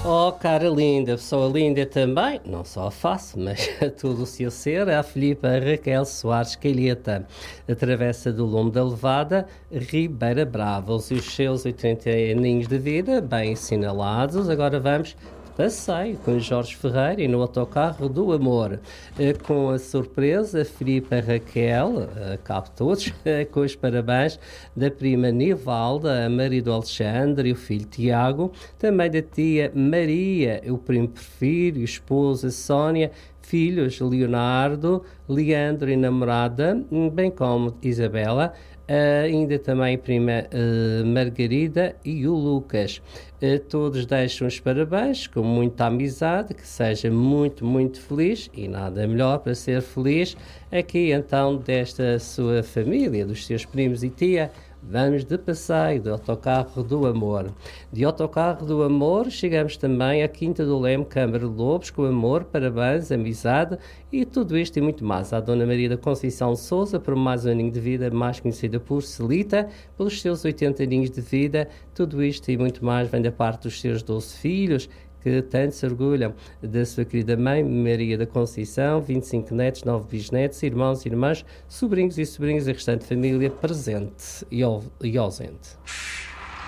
Oh, cara linda, pessoa linda também, não só a face, mas todo o seu ser, a Filipa Raquel Soares Calheta, a travessa do Lume da Levada, Ribeira Brava, os seus 80 aninhos de vida, bem assinalados. Agora vamos passeio com Jorge Ferreira e no autocarro do amor, com a surpresa Filipa Raquel, cabe todos, com os parabéns da prima Nivalda, a marido Alexandre e o filho Tiago, também da tia Maria, o primo Porfírio, esposa Sónia, filhos Leonardo, Leandro e namorada, bem como Isabela, ainda também a prima Margarida e o Lucas. Todos deixam os parabéns com muita amizade, que seja muito, muito feliz e nada melhor para ser feliz aqui então desta sua família, dos seus primos e tia. Vamos de passeio do autocarro do amor. De autocarro do amor chegamos também à Quinta do Leme, Câmara de Lobos, com amor, parabéns, amizade e tudo isto e muito mais. À Dona Maria da Conceição Sousa, por mais um aninho de vida, mais conhecida por Celita, pelos seus 80 aninhos de vida. Tudo isto e muito mais vem da parte dos seus 12 filhos, que tanto se orgulham da sua querida mãe, Maria da Conceição, 25 netos, 9 bisnetos, irmãos e irmãs, sobrinhos e sobrinhas e restante família presente e ausente.